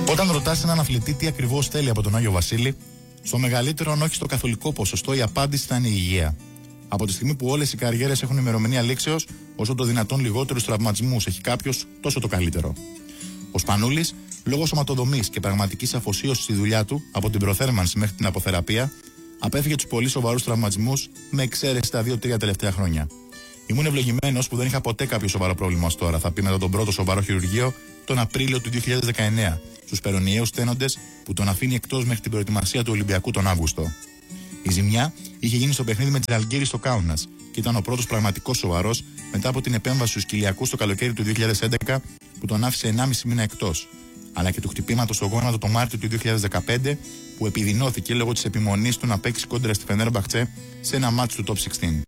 Όταν ρωτάς έναν αθλητή τι ακριβώς θέλει από τον Άγιο Βασίλη, στο μεγαλύτερο, αν όχι στο καθολικό ποσοστό, η απάντηση θα είναι η υγεία. Από τη στιγμή που όλες οι καριέρες έχουν ημερομηνία λήξεως, όσο το δυνατόν λιγότερους τραυματισμούς έχει κάποιος, τόσο το καλύτερο. Ο Σπανούλης, λόγω σωματοδομής και πραγματικής αφοσίωσης στη δουλειά του, από την προθέρμανση μέχρι την αποθεραπεία, απέφυγε τους πολύ σοβαρούς τραυματισμούς, με εξαίρεση τα 2-3 τελευταία χρόνια. Ήμουν ευλογημένος που δεν είχα ποτέ κάποιο σοβαρό πρόβλημα ως τώρα, θα πει μετά τον πρώτο σοβαρό χειρουργείο τον Απρίλιο του 2019, στους περονιαίους στένοντες που τον αφήνει εκτός μέχρι την προετοιμασία του Ολυμπιακού τον Αύγουστο. Η ζημιά είχε γίνει στο παιχνίδι με Τζαλγκύρι στο Κάουνας και ήταν ο πρώτος πραγματικός σοβαρός μετά από την επέμβαση στους κοιλιακούς το καλοκαίρι του 2011 που τον άφησε 1,5 μήνα εκτός, αλλά και του χτυπήματος στο γόνατο το Μάρτιο του 2015 που επιδεινώθηκε λόγω της επιμονής του να παίξει κόντρα στη Φενέρμπαχτσε σε ένα μάτς του Top 16.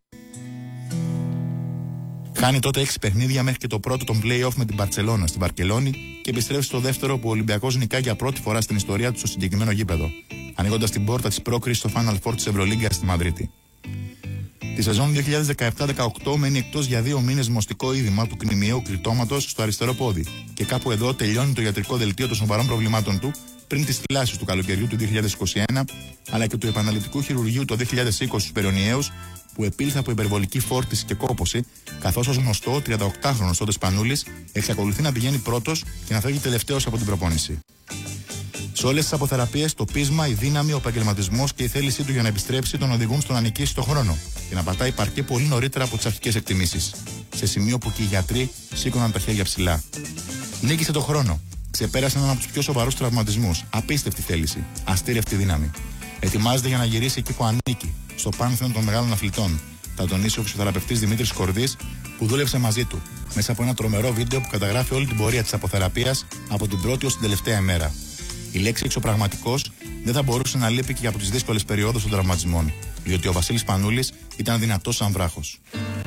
Χάνει τότε 6 παιχνίδια μέχρι και το πρώτο των play-off με την Μπαρτσελώνα στην Βαρκελόνη και επιστρέφει στο δεύτερο που ο Ολυμπιακός νικάει για πρώτη φορά στην ιστορία του στο συγκεκριμένο γήπεδο, ανοίγοντας την πόρτα της πρόκρισης στο Final Four της Ευρωλίγκας στη Μαδρίτη. Τη σεζόν 2017-18 μένει εκτός για 2 μήνες μοστικό είδημα του κνημιαίου κρυτώματος στο αριστερό πόδι και κάπου εδώ τελειώνει το ιατρικό δελτίο των σοβαρών προβλημάτων του πριν τις θυλάσεις του καλοκαιριού του 2021 αλλά και του επαναληπτικού χειρουργείου το 2020 στους περονιαίους που επήλθε από υπερβολική φόρτιση και κόπωση, καθώς ως γνωστό ο 38χρονος τότε Σπανούλης εξακολουθεί να πηγαίνει πρώτος και να φεύγει τελευταίος από την προπόνηση. Σε όλες τις αποθεραπείες, το πείσμα, η δύναμη, ο επαγγελματισμός και η θέλησή του για να επιστρέψει τον οδηγούν στο να νικήσει τον χρόνο και να πατάει παρκέ πολύ νωρίτερα από τις αρχικές εκτιμήσεις. Σε σημείο που και οι γιατροί σήκωναν τα χέρια ψηλά. Νίκησε τον χρόνο. Ξεπέρασε έναν από τους πιο σοβαρούς τραυματισμούς. Απίστευτη θέληση. Αστήρευτη δύναμη. Ετοιμάζεται για να γυρίσει εκεί που ανήκει, στο πάνθεον των μεγάλων αθλητών. Θα τονίσει ο φυσιοθεραπευτής Δημήτρης Κορδής, που δούλεψε μαζί του, μέσα από ένα τρομερό βίντεο που καταγράφει όλη την πορεία της αποθεραπείας από την πρώτη ως την τελευταία ημέρα. Η λέξη εξωπραγματικός δεν θα μπορούσε να λείπει και από τις δύσκολες περιόδους των τραυματισμών, διότι ο Βασίλης Σπανούλης ήταν δυνατός σαν βράχος.